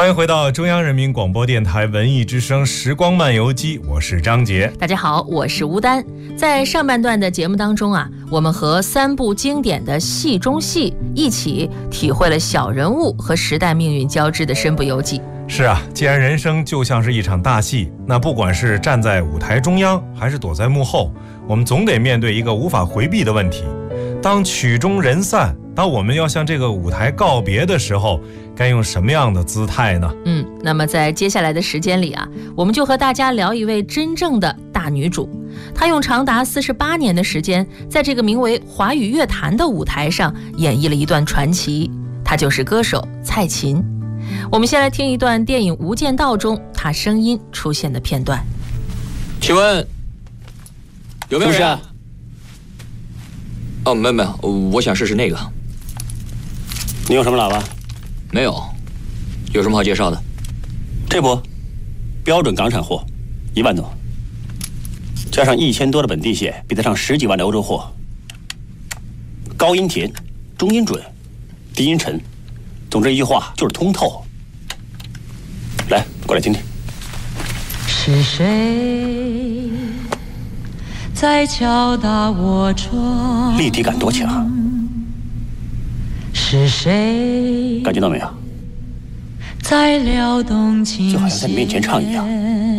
欢迎回到中央人民广播电台文艺之声时光漫游记，我是张杰。 大家好，我是吴丹。在上半段的节目当中啊，我们和3部经典的戏中戏一起体会了小人物和时代命运交织的身不由己。 是啊，既然人生就像是一场大戏，那不管是站在舞台中央还是躲在幕后，我们总得面对一个无法回避的问题。当曲终人散，当我们要向这个舞台告别的时候，该用什么样的姿态呢？ 那么在接下来的时间里啊，我们就和大家聊一位真正的大女主。她用长达48年的时间，在这个名为华语乐坛的舞台上演绎了一段传奇。她就是歌手蔡琴。我们先来听一段电影《无间道》中她声音出现的片段。 请问有没有人？哦，没有，我想试试那个。 你用什么喇叭？ 没有，有什么好介绍的？ 这不，标准港产货，1万多，加上1000多的本地线，比得上10几万的欧洲货。高音甜，中音准，低音沉，总之一句话就是通透。来，过来听听。 是谁在敲打我窗？ 立体感多强！ 是谁感觉到没有？ 在撩动琴弦？ 就好像在你面前唱一样。